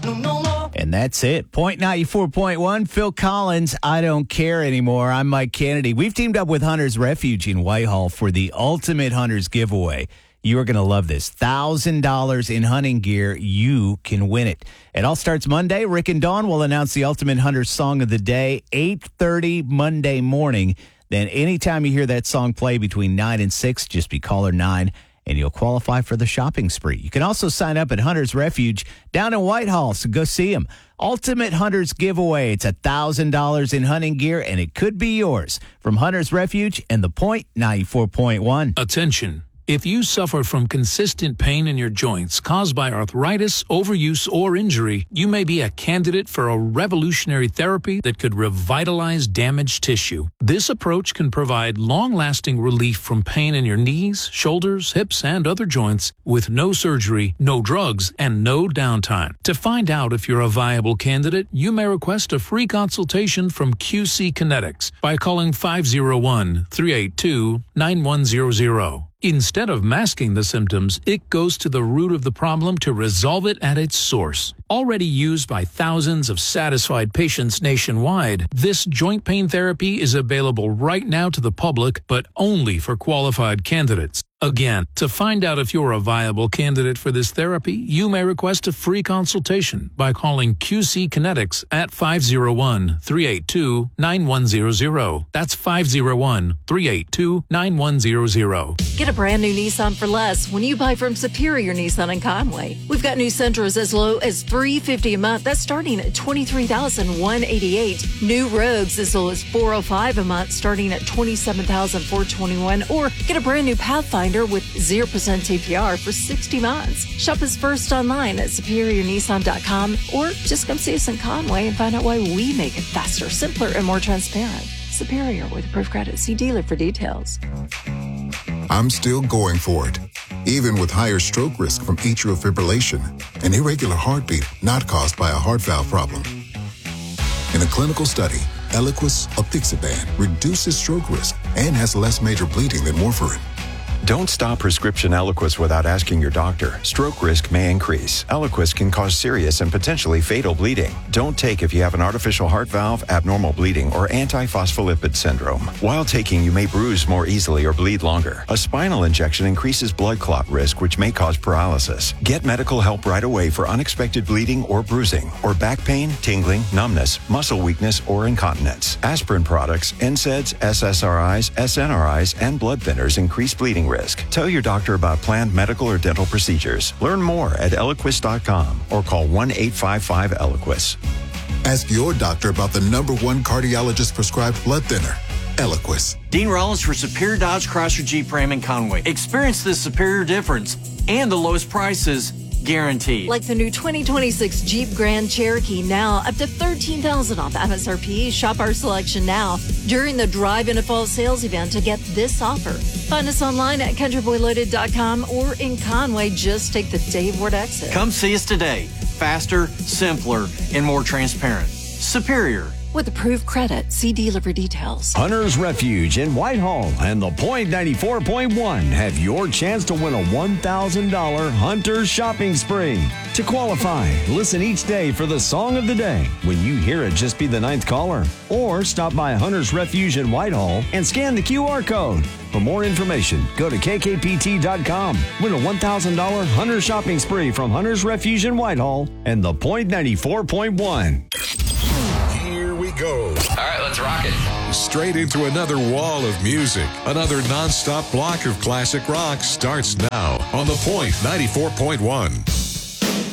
And that's it. Point 94.1, Phil Collins, I Don't Care Anymore. I'm Mike Kennedy. We've teamed up with Hunter's Refuge in Whitehall for the Ultimate Hunters Giveaway. You are going to love this. $1,000 in hunting gear. You can win it. It all starts Monday. Rick and Dawn will announce the Ultimate Hunters Song of the Day, 8:30 Monday morning. Then anytime you hear that song play between 9 and 6, just be caller 9. And you'll qualify for the shopping spree. You can also sign up at Hunter's Refuge down in Whitehall, so go see them. Ultimate Hunters Giveaway. It's $1,000 in hunting gear, and it could be yours. From Hunter's Refuge and The Point, 94.1. Attention. If you suffer from consistent pain in your joints caused by arthritis, overuse, or injury, you may be a candidate for a revolutionary therapy that could revitalize damaged tissue. This approach can provide long-lasting relief from pain in your knees, shoulders, hips, and other joints with no surgery, no drugs, and no downtime. To find out if you're a viable candidate, you may request a free consultation from QC Kinetics by calling 501-382-9100. Instead of masking the symptoms, it goes to the root of the problem to resolve it at its source. Already used by thousands of satisfied patients nationwide, this joint pain therapy is available right now to the public, but only for qualified candidates. Again, to find out if you're a viable candidate for this therapy, you may request a free consultation by calling QC Kinetics at 501-382-9100. That's 501-382-9100. Get a brand new Nissan for less when you buy from Superior Nissan in Conway. We've got new Sentras as low as $350 a month. That's starting at $23,188. New Rogues as low as $405 a month, starting at $27,421. Or get a brand new Pathfinder with 0% APR for 60 months. Shop us first online at superiornissan.com or just come see us in Conway and find out why we make it faster, simpler, and more transparent. Superior with approved credit. See dealer for details. I'm still going for it, even with higher stroke risk from atrial fibrillation, an irregular heartbeat not caused by a heart valve problem. In a clinical study, Eliquis apixaban reduces stroke risk and has less major bleeding than warfarin. Don't stop prescription Eliquis without asking your doctor. Stroke risk may increase. Eliquis can cause serious and potentially fatal bleeding. Don't take if you have an artificial heart valve, abnormal bleeding, or antiphospholipid syndrome. While taking, you may bruise more easily or bleed longer. A spinal injection increases blood clot risk, which may cause paralysis. Get medical help right away for unexpected bleeding or bruising, or back pain, tingling, numbness, muscle weakness, or incontinence. Aspirin products, NSAIDs, SSRIs, SNRIs, and blood thinners increase bleeding risk. Tell your doctor about planned medical or dental procedures. Learn more at Eliquis.com or call 1-855-ELIQUIS. Ask your doctor about the #1 cardiologist prescribed blood thinner, Eliquis. Dean Rollins for Superior Dodge Chrysler Jeep Ram in Conway. Experience the superior difference and the lowest prices guaranteed. Like the new 2026 Jeep Grand Cherokee, now up to $13,000 off MSRP. Shop our selection now during the Drive Into Fall sales event to get this offer. Find us online at countryboyloaded.com or in Conway. Just take the Dave Ward exit. Come see us today. Faster, simpler, and more transparent. Superior. With approved credit, see dealer for details. Hunter's Refuge in Whitehall and The Point 94.1 have your chance to win a $1,000 Hunter's shopping spree. To qualify, listen each day for the song of the day. When you hear it, just be the 9th caller. Or stop by Hunter's Refuge in Whitehall and scan the QR code. For more information, go to kkpt.com. Win a $1,000 Hunter's shopping spree from Hunter's Refuge in Whitehall and The Point 94.1. Here we go. All right, let's rock it. Straight into another wall of music. Another nonstop block of classic rock starts now on The Point 94.1.